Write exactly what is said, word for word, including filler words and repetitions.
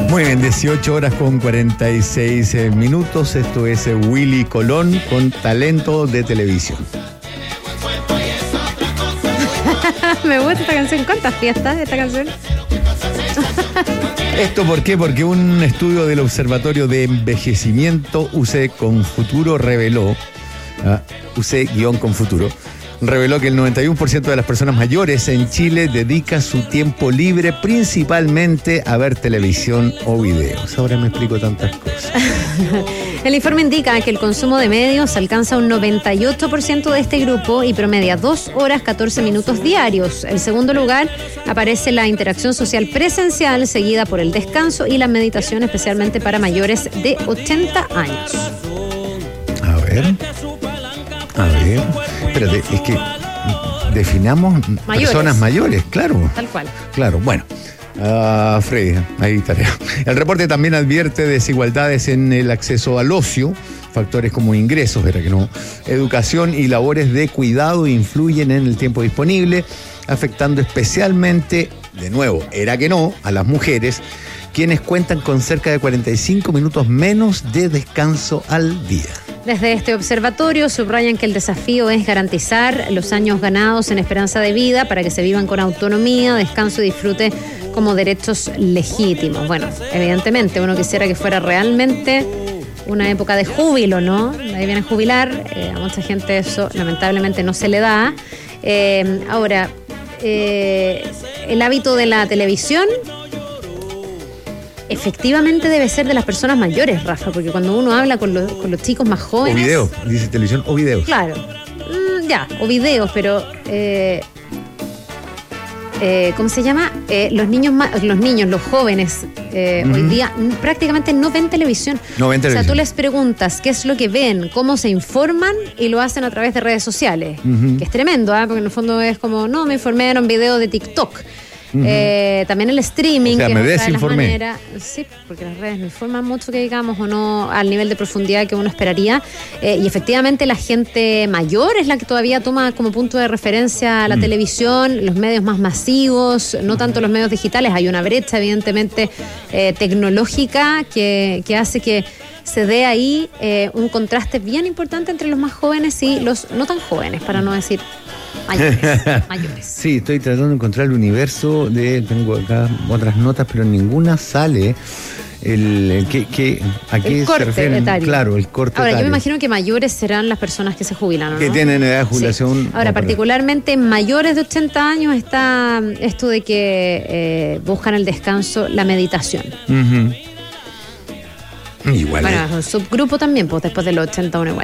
Muy bien, dieciocho horas con cuarenta y seis minutos. Esto es Willy Colón con talento de televisión. Me gusta esta canción. ¿Cuántas fiestas de esta canción? ¿Esto por qué? Porque un estudio del Observatorio de Envejecimiento U C con Futuro reveló, uh, U C-con Futuro, reveló que el noventa y uno por ciento de las personas mayores en Chile dedica su tiempo libre principalmente a ver televisión o videos. Ahora me explico tantas cosas. El informe indica que el consumo de medios alcanza un noventa y ocho por ciento de este grupo y promedia dos horas catorce minutos diarios. En segundo lugar aparece la interacción social presencial, seguida por el descanso y la meditación, especialmente para mayores de ochenta años. A ver. A ver. Espérate, es que definamos mayores. Personas mayores, claro. Tal cual. Claro, bueno. Uh, Freddy, ahí tarea. El reporte también advierte desigualdades en el acceso al ocio. Factores como ingresos, ¿verdad que no? Educación y labores de cuidado influyen en el tiempo disponible, afectando especialmente, de nuevo, era que no, a las mujeres, quienes cuentan con cerca de cuarenta y cinco minutos menos de descanso al día. Desde este observatorio subrayan que el desafío es garantizar los años ganados en esperanza de vida para que se vivan con autonomía, descanso y disfrute como derechos legítimos. Bueno, evidentemente uno quisiera que fuera realmente una época de júbilo, ¿no? Ahí viene a jubilar, eh, a mucha gente eso lamentablemente no se le da. Eh, ahora, eh, el hábito de la televisión efectivamente debe ser de las personas mayores, Rafa, porque cuando uno habla con los, con los chicos más jóvenes... O videos, dice televisión o videos. Claro, mm, ya, o videos, pero... Eh, eh, ¿Cómo se llama? Eh, los niños, los niños, los jóvenes, eh, uh-huh. hoy día prácticamente no ven televisión. No ven televisión. O sea, tú les preguntas qué es lo que ven, cómo se informan y lo hacen a través de redes sociales. Uh-huh. Que es tremendo, ¿eh? Porque en el fondo es como, no, me informé en un video de TikTok. Uh-huh. Eh, también el streaming, o sea, que me es otra de las desinformé. maneras, sí, porque las redes no informan mucho, que digamos, o no al nivel de profundidad que uno esperaría, eh, y efectivamente la gente mayor es la que todavía toma como punto de referencia a la mm. televisión, los medios más masivos, no tanto los medios digitales. Hay una brecha evidentemente eh, tecnológica que, que hace que se dé ahí eh, un contraste bien importante entre los más jóvenes y los no tan jóvenes, para no decir mayores, mayores. Sí, estoy tratando de encontrar el universo de, tengo acá otras notas, pero ninguna sale el, el que, que a qué el corte se refieren. Etario. Claro, el corte Ahora, etario. yo me imagino que mayores serán las personas que se jubilan, ¿no? Que tienen edad de jubilación. Sí. Ahora, no, particularmente en mayores de ochenta años está esto de que eh, buscan el descanso, la meditación. Uh-huh. Igual. Bueno, es un subgrupo también, pues después de los ochenta uno igual